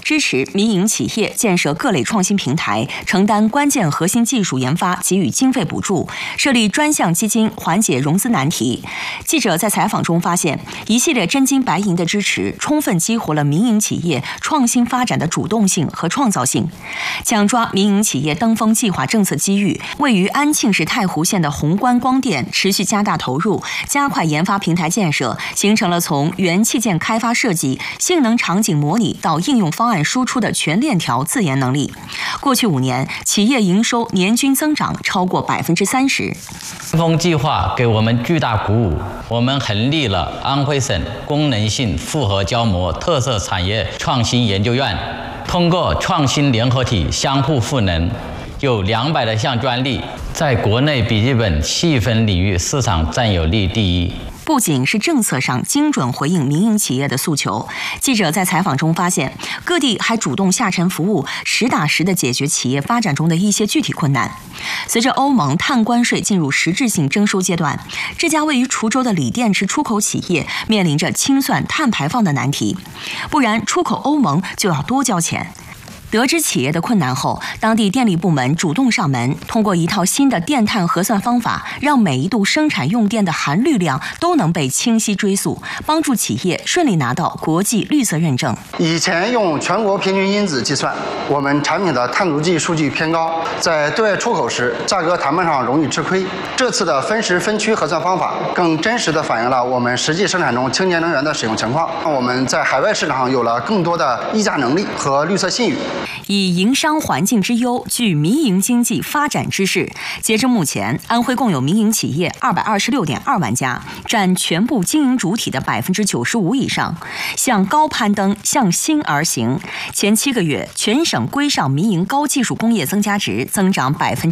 支持民营企业建设各类创新平台，承担关键核心技术研发，给予经费补助，设立专项基金缓解融资难题。记者在采访中发现，一系列真金白银的支持，充分激活了民营企业创新发展的主动性和创造性。抢抓民营企业登峰计划政策机遇，位于安庆市太湖县的宏观光电持续加大投入，加快研发平台建设，形成了从元器件开发设计、性能场景模拟到应用方案输出的全链条自研能力。过去5年，企业营收年均增长超过30%。 登峰计划给我们巨大鼓舞，我们成立了安徽省功能性复合胶膜特色产业创新研究院，通过创新联合体相互赋能，有200多项专利，在国内笔记本细分领域市场占有率第1。 不仅是政策上精准回应民营企业的诉求，记者在采访中发现，各地还主动下沉服务，实打实地解决企业发展中的一些具体困难。随着欧盟碳关税进入实质性征收阶段，这家位于滁州的锂电池出口企业面临着清算碳排放的难题，不然出口欧盟就要多交钱。得知企业的困难后，当地电力部门主动上门，通过一套新的电碳核算方法，让每一度生产用电的含氯量都能被清晰追溯，帮助企业顺利拿到国际绿色认证。 以前用全国平均因子计算，我们产品的碳足迹数据偏高，在对外出口时价格谈判上容易吃亏。这次的分时分区核算方法更真实地反映了我们实际生产中清洁能源的使用情况，让我们在海外市场上有了更多的议价能力和绿色信誉。 以营商环境之优，聚民营经济发展之势。截至目前，安徽共有民营企业226.2万家，占全部经营主体的95%以上。向高攀登，向新而行。前7个月，全省规上民营高技术工业增加值增长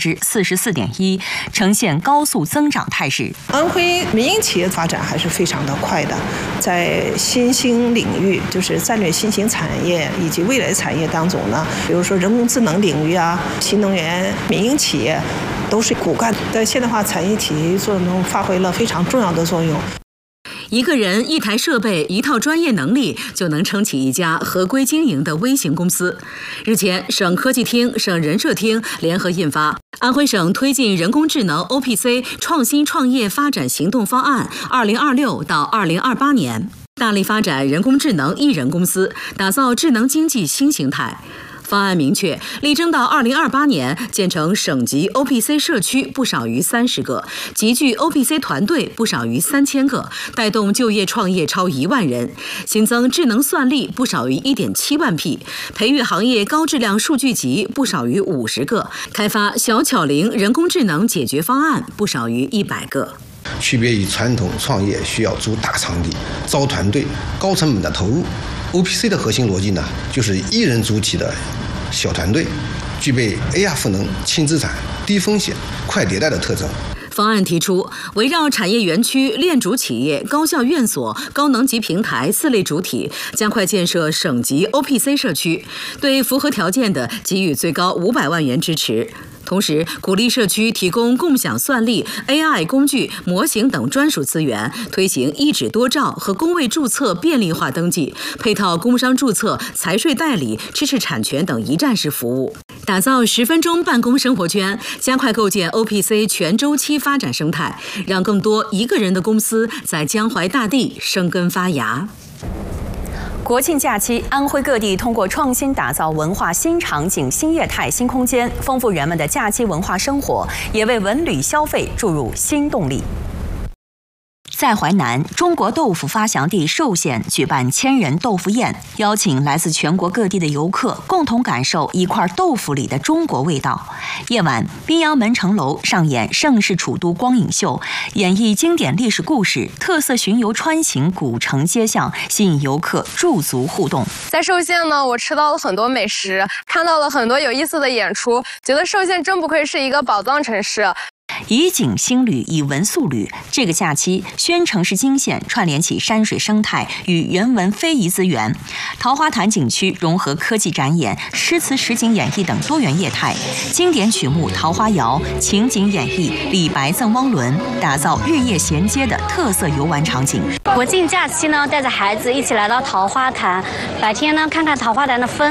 44.1%，呈现高速增长态势。 安徽民营企业发展还是非常的快的，在新兴领域，就是战略新兴产业以及未来产业当中呢，比如说人工智能领域啊，新能源民营企业都是骨干，在现代化产业体系作用中发挥了非常重要的作用。 一个人、一台设备、一套专业能力就能撑起一家合规经营的微型公司。日前，省科技厅、省人社厅联合印发《安徽省推进人工智能 OPC 创新创业发展行动方案（2026到2028年）》，大力发展人工智能艺人公司，打造智能经济新形态。方案明确，力争到2028年建成省级 OPC 社区不少于30个，集聚 OPC 团队不少于3000个，带动就业创业超1万人，新增智能算力不少于1.7万匹，培育行业高质量数据集不少于50个，开发小巧灵人工智能解决方案不少于100个。 区别于传统创业需要租大场地、招团队、高成本的投入。OPC 的核心逻辑呢，就是1人主体的小团队，具备 AR 赋能、轻资产、低风险、快迭代的特征。 方案提出，围绕产业园区、链主企业、高校院所、高能级平台4类主体，加快建设省级 OPC 社区，对符合条件的给予最高500万元支持。同时，鼓励社区提供共享算力、AI 工具、模型等专属资源，推行一纸多照和工位注册便利化登记，配套工商注册、财税代理、知识产权等一站式服务，打造10分钟办公生活圈，加快构建 OPC 全周期发展生态，让更多一个人的公司在江淮大地生根发芽。 国庆假期，安徽各地通过创新打造文化新场景、新业态、新空间，丰富人们的假期文化生活，也为文旅消费注入新动力。在淮南，中国豆腐发祥地寿县举办1000人豆腐宴，邀请来自全国各地的游客共同感受一块豆腐里的中国味道。夜晚，滨阳门城楼上演盛世楚都光影秀，演绎经典历史故事，特色巡游穿行古城街巷，吸引游客驻足互动。 在寿县呢，我吃到了很多美食，看到了很多有意思的演出，觉得寿县真不愧是一个宝藏城市。 以景兴旅，以文塑旅。这个假期，宣城市金县串联起山水生态与人文非遗资源，桃花潭景区融合科技展演、诗词实景演绎等多元业态，经典曲目《桃花谣》、情景演绎《李白赠汪伦》，打造日夜衔接的特色游玩场景。 国庆假期呢，带着孩子一起来到桃花潭，白天呢看看桃花潭的风